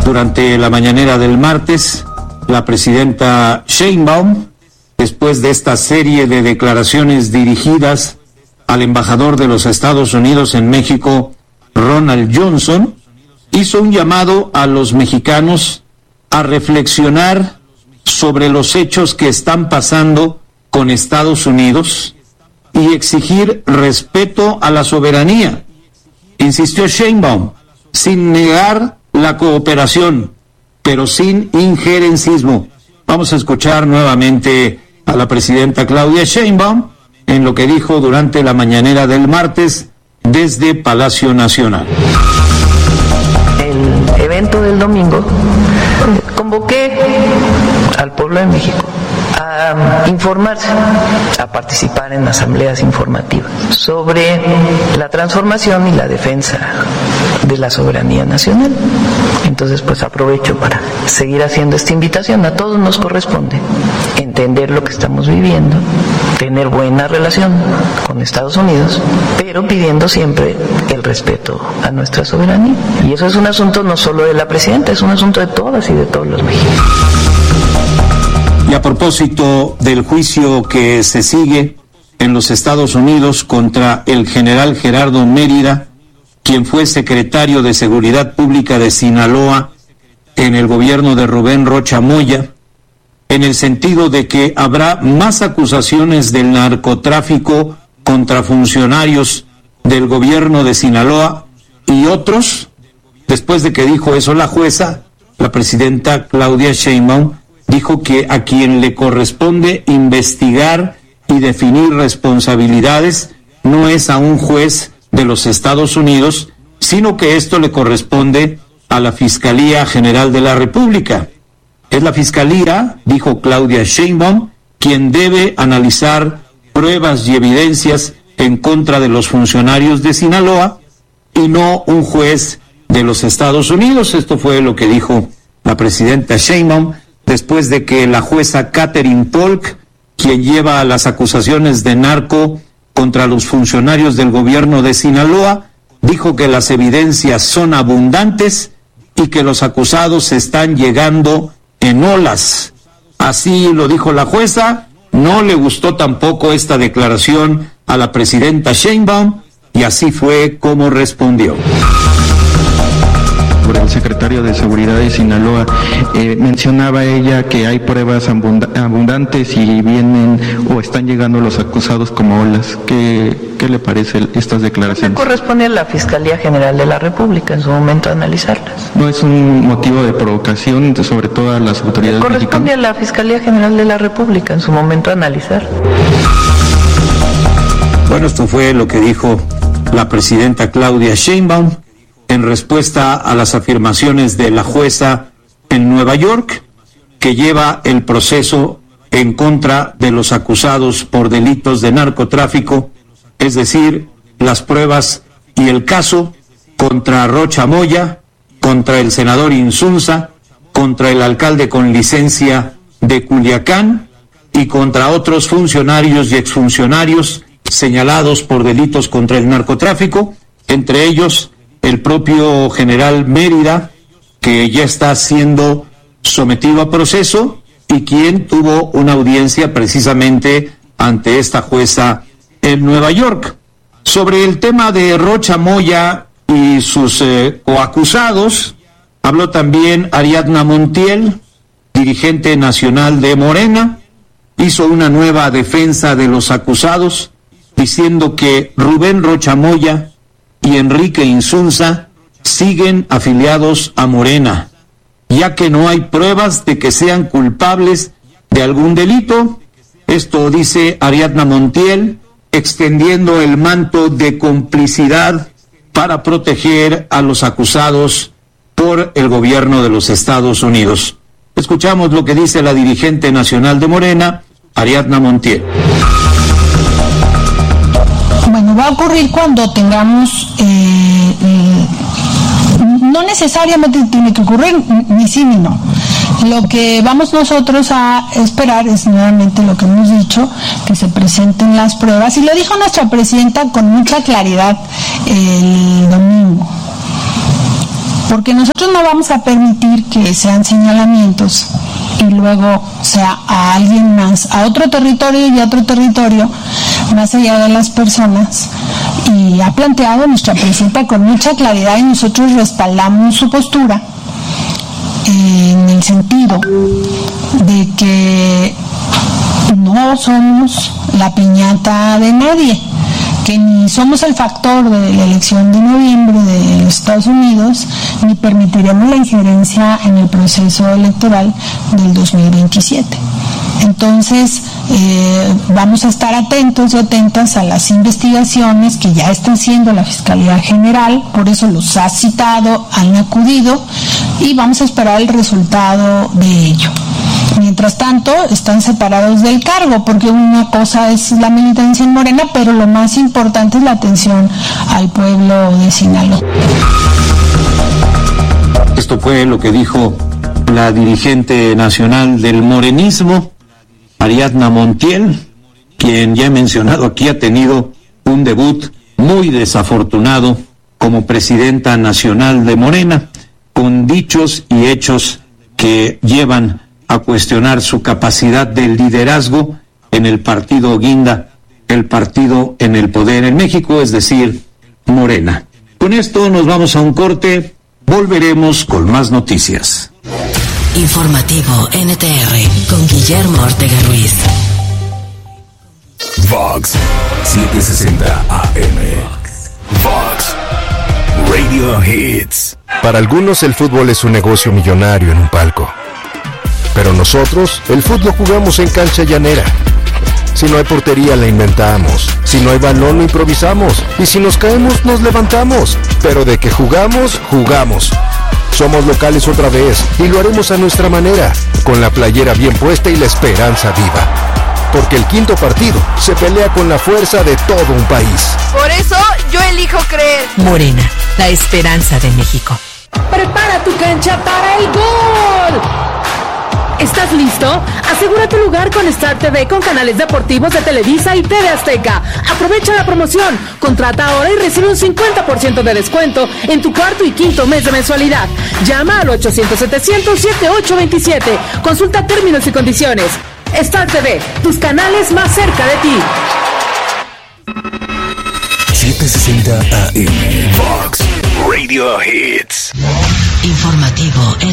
Durante la mañanera del martes, la presidenta Sheinbaum, después de esta serie de declaraciones dirigidas al embajador de los Estados Unidos en México, Ronald Johnson, hizo un llamado a los mexicanos a reflexionar sobre los hechos que están pasando con Estados Unidos y exigir respeto a la soberanía. Insistió Sheinbaum, sin negar la cooperación, pero sin injerencismo. Vamos a escuchar nuevamente a la presidenta Claudia Sheinbaum en lo que dijo durante la mañanera del martes desde Palacio Nacional. El evento del domingo convoqué al pueblo de México a informarse, a participar en asambleas informativas sobre la transformación y la defensa de la soberanía nacional. Entonces, pues aprovecho para seguir haciendo esta invitación. A todos nos corresponde entender lo que estamos viviendo, tener buena relación con Estados Unidos, pero pidiendo siempre el respeto a nuestra soberanía. Y eso es un asunto no solo de la presidenta, es un asunto de todas y de todos los mexicanos. Y a propósito del juicio que se sigue en los Estados Unidos contra el general Gerardo Mérida, quien fue secretario de Seguridad Pública de Sinaloa en el gobierno de Rubén Rocha Moya, en el sentido de que habrá más acusaciones del narcotráfico contra funcionarios del gobierno de Sinaloa y otros. Después de que dijo eso la jueza, la presidenta Claudia Sheinbaum dijo que a quien le corresponde investigar y definir responsabilidades no es a un juez de los Estados Unidos, sino que esto le corresponde a la Fiscalía General de la República. Es la Fiscalía, dijo Claudia Sheinbaum, quien debe analizar pruebas y evidencias en contra de los funcionarios de Sinaloa y no un juez de los Estados Unidos. Esto fue lo que dijo la presidenta Sheinbaum después de que la jueza Catherine Polk, quien lleva las acusaciones de narco contra los funcionarios del gobierno de Sinaloa, dijo que las evidencias son abundantes y que los acusados están llegando en olas. Así lo dijo la jueza. No le gustó tampoco esta declaración a la presidenta Sheinbaum y así fue como respondió. Por el secretario de Seguridad de Sinaloa, mencionaba ella que hay pruebas abundantes y vienen o están llegando los acusados como olas. ¿Qué le parece estas declaraciones? Corresponde a la Fiscalía General de la República en su momento analizarlas. ¿No es un motivo de provocación sobre todo a las autoridades mexicanas? Corresponde a la Fiscalía General de la República en su momento analizar. Bueno, esto fue lo que dijo la presidenta Claudia Sheinbaum en respuesta a las afirmaciones de la jueza en Nueva York, que lleva el proceso en contra de los acusados por delitos de narcotráfico, es decir, las pruebas y el caso contra Rocha Moya, contra el senador Insunza, contra el alcalde con licencia de Culiacán y contra otros funcionarios y exfuncionarios señalados por delitos contra el narcotráfico, entre ellos el propio general Mérida, que ya está siendo sometido a proceso y quien tuvo una audiencia precisamente ante esta jueza en Nueva York. Sobre el tema de Rocha Moya y sus coacusados, habló también Ariadna Montiel, dirigente nacional de Morena, hizo una nueva defensa de los acusados, diciendo que Rubén Rocha Moya y Enrique Insunza siguen afiliados a Morena, ya que no hay pruebas de que sean culpables de algún delito. Esto dice Ariadna Montiel, extendiendo el manto de complicidad para proteger a los acusados por el gobierno de los Estados Unidos. Escuchamos lo que dice la dirigente nacional de Morena, Ariadna Montiel. Bueno, va a ocurrir cuando tengamos, no necesariamente tiene que ocurrir ni sí ni no. Lo que vamos nosotros a esperar es nuevamente lo que hemos dicho, que se presenten las pruebas, y lo dijo nuestra presidenta con mucha claridad el domingo. porque nosotros no vamos a permitir que sean señalamientos y luego sea a alguien más, a otro territorio y a otro territorio, más allá de las personas. Y ha planteado nuestra presidenta con mucha claridad y nosotros respaldamos su postura en el sentido de que no somos la piñata de nadie, que ni somos el factor de la elección de noviembre de los Estados Unidos, ni permitiremos la injerencia en el proceso electoral del 2027. Entonces, vamos a estar atentos y atentas a las investigaciones que ya está haciendo la Fiscalía General, por eso los ha citado, han acudido, y vamos a esperar el resultado de ello. Mientras tanto, están separados del cargo, porque una cosa es la militancia en Morena, pero lo más importante es la atención al pueblo de Sinaloa. Esto fue lo que dijo la dirigente nacional del morenismo, Ariadna Montiel, quien ya he mencionado aquí ha tenido un debut muy desafortunado como presidenta nacional de Morena, con dichos y hechos que llevan a cuestionar su capacidad de liderazgo en el partido guinda, el partido en el poder en México, es decir, Morena. Con esto nos vamos a un corte, volveremos con más noticias. Informativo NTR con Guillermo Ortega Ruiz. Vox 760 AM. Vox Radio Hits. Para algunos el fútbol es un negocio millonario en un palco. Pero nosotros, el fútbol jugamos en cancha llanera. Si no hay portería, la inventamos. Si no hay balón, lo improvisamos. Y si nos caemos, nos levantamos. Pero de que jugamos, jugamos. Somos locales otra vez y lo haremos a nuestra manera, con la playera bien puesta y la esperanza viva. Porque el quinto partido se pelea con la fuerza de todo un país. Por eso yo elijo creer. Morena, la esperanza de México. Prepara tu cancha para el gol. ¿Estás listo? Asegura tu lugar con Star TV con canales deportivos de Televisa y TV Azteca. Aprovecha la promoción. Contrata ahora y recibe un 50% de descuento en tu cuarto y quinto mes de mensualidad. Llama al 800-700-7827. Consulta términos y condiciones. Star TV, tus canales más cerca de ti. 760 AM. Vox Radio Hits. Informativo